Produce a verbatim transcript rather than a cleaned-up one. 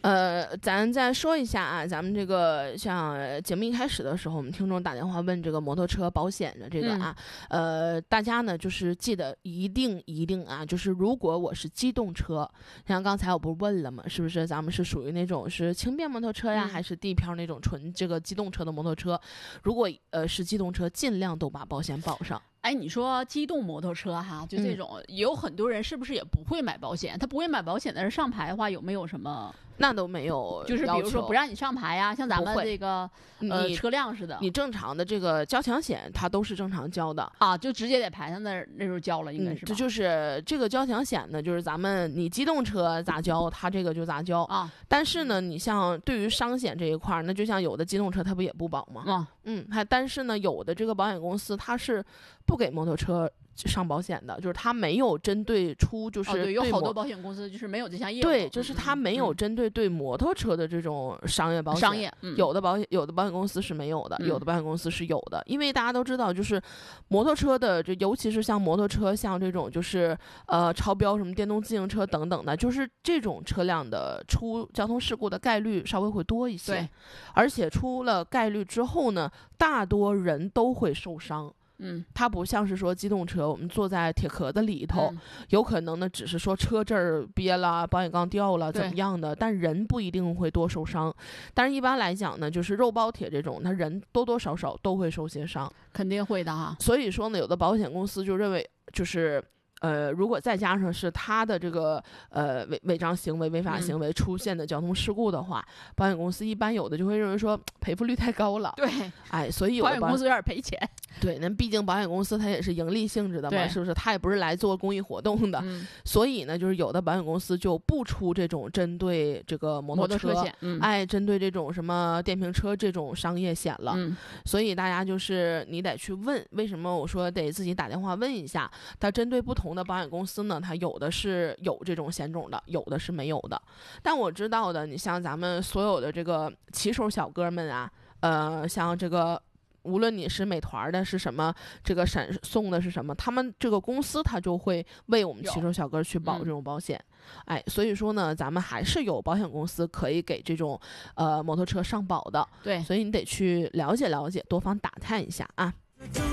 呃，咱再说一下啊，咱们这个像节目一开始的时候，我们听众打电话问这个摩托车保险的这个啊，嗯、呃，大家呢就是记得一定一定啊，就是如果我是机动车，像刚才我不是问了吗？是不是咱们是属于那种是轻便摩托车呀，嗯、还是地漂那种纯这个机动车的摩托车？如果呃是机动车，尽量都把保险保上。 哎，你说机动摩托车哈，就这种、嗯、有很多人是不是也不会买保险？他不会买保险，但是上牌的话有没有什么？ 那都没有， 就是比如说不让你上牌呀，像咱们这个呃车辆似的， 你正常的这个交强险它都是正常交的啊，就直接在牌上那那时候交了，应该是吧、 嗯。这就是这个交强险呢，就是咱们你机动车咋交，它这个就咋交啊。 但是呢，你像对于伤险这一块，那就像有的机动车它不也不保吗？ 啊， 嗯，还但是呢，有的这个保险公司它是不给摩托车上保险的，就是他没有针对出就是对、 哦、对，有好多保险公司就是没有这项业务， 对，就是他没有针对对摩托车的这种商业保险， 商业、嗯、 有的保险有的保险公司是没有的、嗯，有的保险公司是有的，因为大家都知道，就是摩托车的这，尤其是像摩托车，像这种就是呃超标什么电动自行车等等的，就是这种车辆的出交通事故的概率稍微会多一些， 对， 而且出了概率之后呢，大多人都会受伤。 嗯， 它不像是说机动车，我们坐在铁壳子里头、嗯，有可能呢只是说车这儿憋了，保险杠掉了，怎么样的，但人不一定会多受伤。但是一般来讲呢，就是肉包铁这种，它人多多少少都会受些伤， 肯定会的哈。 所以说呢，有的保险公司就认为，就是呃，如果再加上是他的这个呃违违章行为、违法行为出现的交通事故的话、嗯，保险公司一般有的就会认为说赔付率太高了。 对， 哎，所以有的保险公司有点赔钱。 对，那毕竟保险公司它也是盈利性质的嘛，是不是？它也不是来做公益活动的， 嗯、 所以呢，就是有的保险公司就不出这种针对这个摩托车， 摩托车险嗯、 哎，针对这种什么电瓶车这种商业险了。 嗯、 所以大家就是你得去问，为什么我说得自己打电话问一下，它针对不同的保险公司呢，它有的是有这种险种的，有的是没有的。但我知道的，你像咱们所有的这个骑手小哥们啊，呃，像这个。无论你是美团的是什么，这个闪送的是什么，他们这个公司他就会为我们骑手小哥去保这种保险、嗯、哎，所以说呢，咱们还是有保险公司可以给这种呃摩托车上保的。 对， 所以你得去了解了解，多方打探一下啊。